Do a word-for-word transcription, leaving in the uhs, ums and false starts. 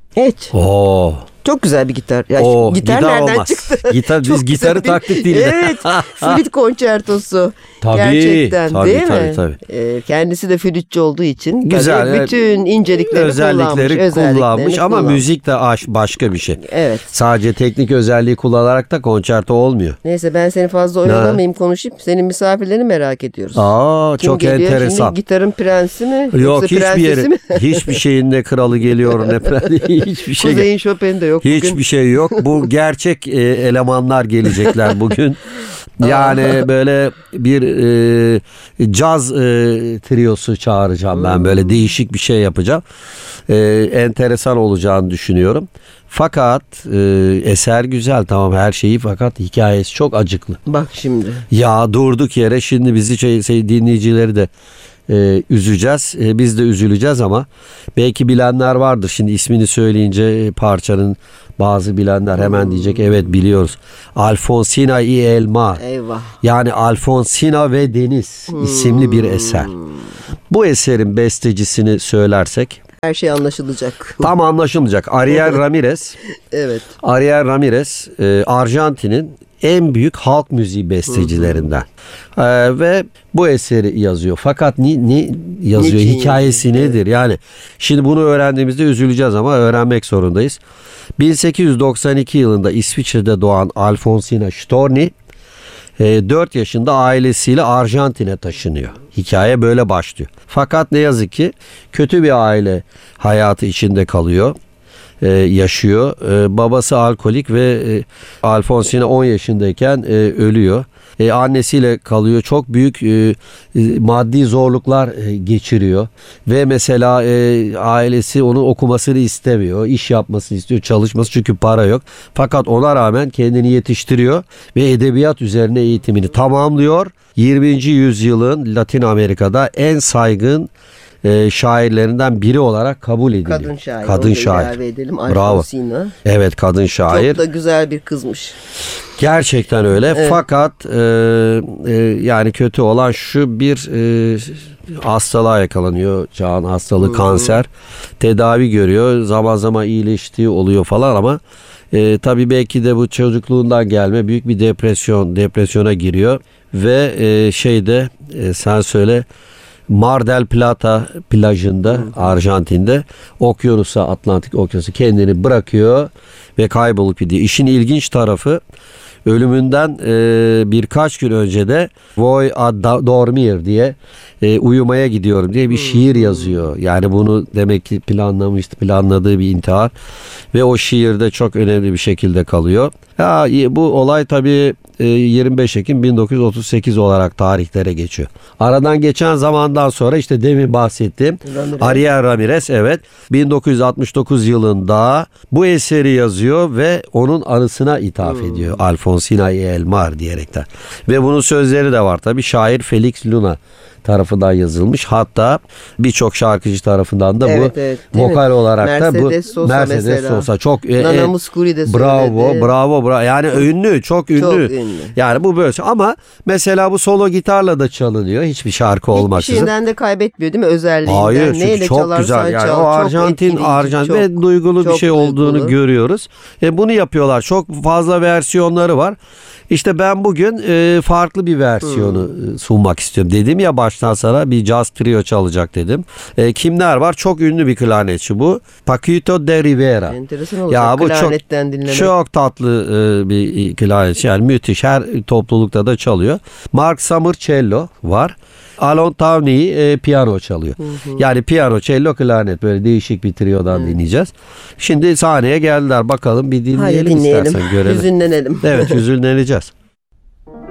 Hiç. Oo. Çok güzel bir gitar. Ya Oo, gitar, gitar nereden olmaz. çıktı? Gitar, Çok biz gitarı güzel bir- taktık değil mi? Evet. Flüt konçertosu. Tabii, Gerçekten tabii, değil tabii, mi? tabii. Ee, kendisi de flütçü olduğu için Güzel, tabii evet. bütün incelikleri özellikleri kullanmış. kullanmış özelliklerini ama kullanmış. müzik de aş- başka bir şey. Evet. Sadece teknik özelliği kullanarak da konçerto olmuyor. Neyse ben seni fazla oyalamayayım konuşayım. Senin misafirlerini merak ediyoruz. Aa, Kim çok geliyor? enteresan. Şimdi gitarın prensi mi? Yok, Yoksa hiçbir prensesi yeri, mi? hiçbir şeyin ne kralı geliyor ne prensesi, hiçbir şey. Kuzey'in Chopin'i de yok bugün. Hiçbir şey yok. Bu gerçek e, elemanlar gelecekler bugün. Yani böyle bir e, caz e, triosu çağıracağım ben. Böyle değişik bir şey yapacağım. E, enteresan olacağını düşünüyorum. Fakat e, eser güzel, tamam, her şeyi, fakat hikayesi çok acıklı. Bak şimdi. Ya durduk yere şimdi bizi şey, şey, dinleyicileri de e, üzeceğiz. E, biz de üzüleceğiz ama belki bilenler vardır. Şimdi ismini söyleyince e, parçanın bazı bilenler hemen diyecek evet biliyoruz. Alfonsina y el Mar. Eyvah. Yani Alfonsina ve Deniz isimli bir eser. Bu eserin bestecisini söylersek Her şey anlaşılacak. tam anlaşılmayacak. Ariel Ramirez. Evet. Ariel Ramirez e, Arjantin'in en büyük halk müziği bestecilerinden. E, ve bu eseri yazıyor. Fakat ni, ni yazıyor? Niçin Hikayesi yazıyor? nedir? Yani şimdi bunu öğrendiğimizde üzüleceğiz ama öğrenmek zorundayız. bin sekiz yüz doksan iki yılında İsviçre'de doğan Alfonsina Storni dört yaşında ailesiyle Arjantin'e taşınıyor. Hikaye böyle başlıyor. Fakat ne yazık ki kötü bir aile hayatı içinde kalıyor. Ee, yaşıyor. Ee, babası alkolik ve e, Alfonsina on yaşındayken e, ölüyor. E, annesiyle kalıyor. Çok büyük e, e, maddi zorluklar e, geçiriyor. Ve mesela e, ailesi onun okumasını istemiyor. İş yapmasını istiyor. Çalışması, çünkü para yok. Fakat ona rağmen kendini yetiştiriyor ve edebiyat üzerine eğitimini tamamlıyor. yirminci yüzyılın Latin Amerika'da en saygın e, şairlerinden biri olarak kabul ediliyor. Kadın şair. Kadın Onu da şair. ilave edelim. Bravo. Alfonsina. Evet, kadın şair. Çok da güzel bir kızmış. Gerçekten öyle. Evet. Fakat e, e, yani kötü olan şu, bir e, hastalığa yakalanıyor. Çağın hastalığı kanser. Tedavi görüyor. Zaman zaman iyileştiği oluyor falan ama e, tabii belki de bu çocukluğundan gelme büyük bir depresyon, depresyona giriyor ve e, şeyde e, sen söyle, Mar del Plata plajında, Arjantin'de, okyanusa, Atlantik okyanusu, kendini bırakıyor ve kaybolup gidiyor. İşin ilginç tarafı, ölümünden e, birkaç gün önce de Voy a dormir diye e, uyumaya gidiyorum diye bir şiir yazıyor. Yani bunu demek ki planlamıştı, planladığı bir intihar ve o şiirde çok önemli bir şekilde kalıyor. Ya, bu olay tabii yirmi beş Ekim bin dokuz yüz otuz sekiz olarak tarihlere geçiyor. Aradan geçen zamandan sonra işte demin bahsettiğim Ramirez. Ariel Ramirez, evet, bin dokuz yüz altmış dokuz yılında bu eseri yazıyor ve onun anısına ithaf Hmm. ediyor. Alfonsina y el Mar diyerekten. Ve bunun sözleri de var tabii. Şair Felix Luna tarafından yazılmış. Hatta birçok şarkıcı tarafından da Evet, bu evet, değil vokal mi? olarak da bu Mercedes Sosa Mercedes mesela. Sosa çok e, Nana e, Muscuri de bravo, söyledi. bravo, bravo. Yani ünlü, çok ünlü. Çok ünlü. Yani bu böyle. Ama mesela bu solo gitarla da çalınıyor. Hiçbir şarkı Hiçbir olmaksızın. şeyden de kaybetmiyor değil mi özelliğinden? Hayır, çünkü Neyle çok çalarsan güzel. Yani çal, o çok Arjantin, etkileyici, Arjantin çok- ve duygulu bir çok şey olduğunu duygulu. görüyoruz. E, bunu yapıyorlar. Çok fazla versiyonları var. İşte ben bugün e, farklı bir versiyonu Hmm. e, sunmak istiyorum. Dedim ya baştan sana bir caz trio çalacak dedim. E, kimler var? Çok ünlü bir klarnetçi bu. Paquito de Rivera. Enteresan olacak Ya bu çok klarnetten dinlemek. çok tatlı e, bir klarnetçi. Yani müthiş. Her toplulukta da çalıyor. Mark Summer cello var. Alon Tavni e, piyano çalıyor. Yani piyano, cello, klarnet, böyle değişik bir triodan dinleyeceğiz. Şimdi sahneye geldiler. Bakalım bir Hadi dinleyelim, dinleyelim. istersen görelim. Hüzünlenelim. Evet, hüzünleneceğiz.